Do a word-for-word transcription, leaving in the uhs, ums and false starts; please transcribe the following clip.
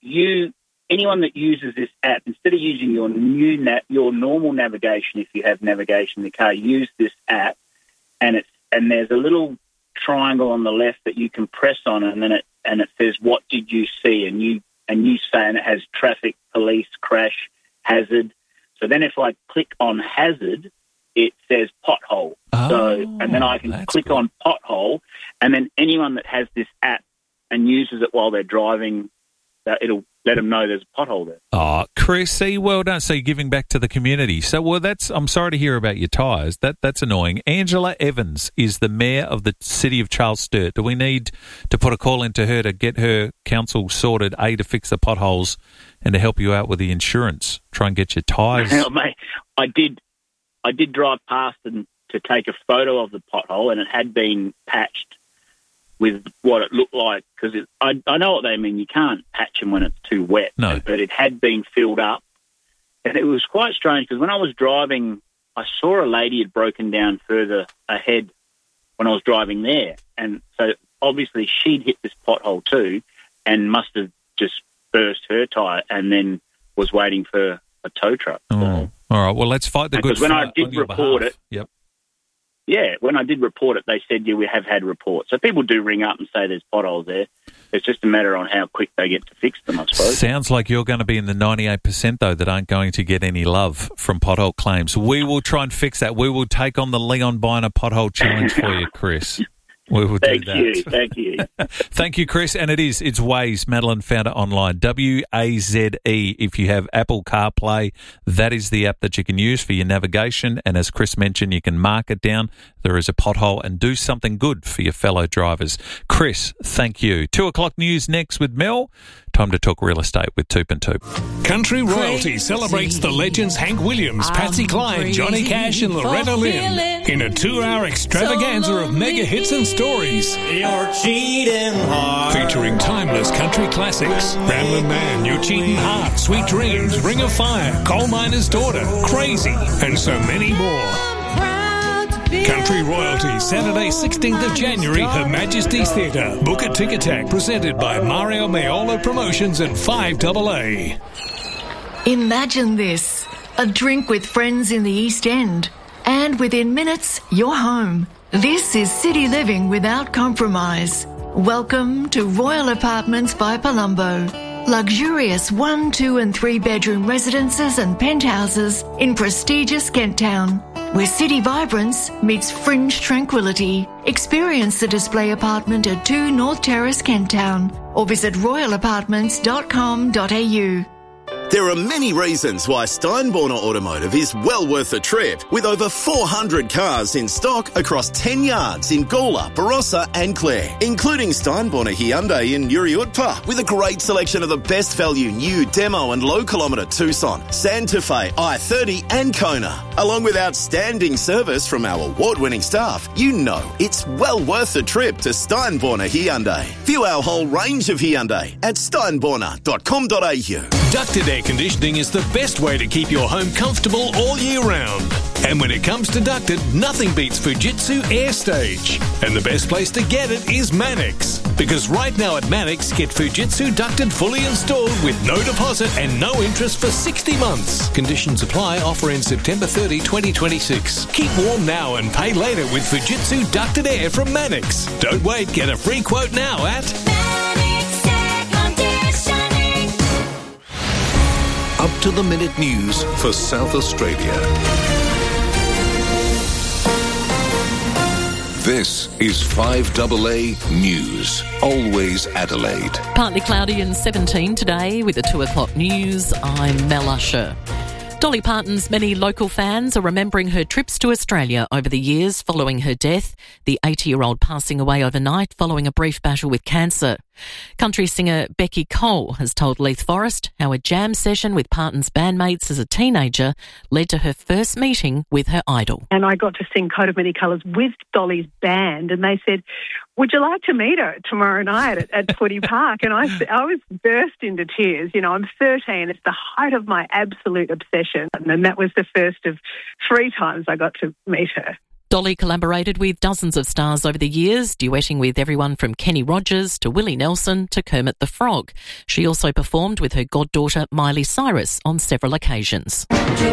you anyone that uses this app, instead of using your new na- your normal navigation, if you have navigation in the car, use this app, and it's and there's a little triangle on the left that you can press on, and then it and it says, "What did you see?" and you and you say, and it has traffic, police, crash, hazard. So then if I click on hazard, it says pothole. Oh, so and then I can click good. on pothole, and then anyone that has this app and uses it while they're driving, uh, it'll let them know there's a pothole there. Oh, Chris, see, well done. So you're giving back to the community. So, well, that's, I'm sorry to hear about your tyres. That That's annoying. Angela Evans is the mayor of the city of Charles Sturt. Do we need to put a call into her to get her council sorted, A, to fix the potholes and to help you out with the insurance? Try and get your tyres. Mate, I did, I did drive past and to take a photo of the pothole, and it had been patched with what it looked like, because I, I know what they mean. You can't patch them when it's too wet. No. But it had been filled up. And it was quite strange, because when I was driving, I saw a lady had broken down further ahead when I was driving there. And so obviously she'd hit this pothole too and must have just burst her tyre and then was waiting for a tow truck. Oh. So, all right, well, let's fight the good because when fight I did on your report behalf. it, Yep. Yeah, when I did report it, they said, yeah, we have had reports. So people do ring up and say there's potholes there. It's just a matter on how quick they get to fix them, I suppose. Sounds like you're going to be in the ninety-eight percent, though, that aren't going to get any love from pothole claims. We will try and fix that. We will take on the Leon Biner pothole challenge for you, Chris. We will Thank do that. you, thank you. Thank you, Chris. And it is, it's Waze. Madeline found it online. W A Z E. If you have Apple CarPlay, that is the app that you can use for your navigation. And as Chris mentioned, you can mark it down. There is a pothole, and do something good for your fellow drivers. Chris, thank you. Two o'clock news next with Mel. Time to talk real estate with Toop and Toop. Country Royalty celebrates the legends Hank Williams, Patsy Cline, Johnny Cash and Loretta Lynn in a two-hour extravaganza of mega hits and stories. You're cheating hard. Featuring timeless country classics. Ramblin' Man, You're Cheating Hard, Sweet Dreams, Ring of Fire, Coal Miner's Daughter, Crazy, and so many more. Country Royalty, Saturday, sixteenth of January, Her Majesty's Theatre. Book a Ticket Tag, presented by Mario Maiola Promotions and five double A. Imagine this, a drink with friends in the East End, and within minutes, you're home. This is city living without compromise. Welcome to Royal Apartments by Palumbo. Luxurious one, two and three bedroom residences and penthouses in prestigious Kent Town, where city vibrance meets fringe tranquility. Experience the display apartment at two North Terrace, Kent Town, or visit royal apartments dot com dot a u. There are many reasons why Steinborner Automotive is well worth a trip, with over four hundred cars in stock across ten yards in Gawler, Barossa and Clare, including Steinborner Hyundai in Nuriutpa, with a great selection of the best value new demo and low kilometre Tucson, Santa Fe, I thirty and Kona. Along with outstanding service from our award-winning staff, you know it's well worth a trip to Steinborner Hyundai. View our whole range of Hyundai at steinborner dot com dot a u. Ducted air conditioning is the best way to keep your home comfortable all year round. And when it comes to ducted, nothing beats Fujitsu AirStage. And the best place to get it is Manix. Because right now at Manix, get Fujitsu ducted fully installed with no deposit and no interest for sixty months. Conditions apply. Offer in September thirtieth, twenty twenty-six. Keep warm now and pay later with Fujitsu ducted air from Manix. Don't wait. Get a free quote now at Manix Air Conditioning. Up to the minute news for South Australia. This is five double A News. Always Adelaide. Partly cloudy and seventeen today with the two o'clock news. I'm Mel Usher. Dolly Parton's many local fans are remembering her trips to Australia over the years following her death, the eighty-year-old passing away overnight following a brief battle with cancer. Country singer Becky Cole has told Leith Forrest how a jam session with Parton's bandmates as a teenager led to her first meeting with her idol. And I got to sing Coat of Many Colours with Dolly's band, and they said, would you like to meet her tomorrow night at, at Footy Park? And I, I was burst into tears. You know, I'm thirteen. It's the height of my absolute obsession. And that was the first of three times I got to meet her. Dolly collaborated with dozens of stars over the years, duetting with everyone from Kenny Rogers to Willie Nelson to Kermit the Frog. She also performed with her goddaughter Miley Cyrus on several occasions.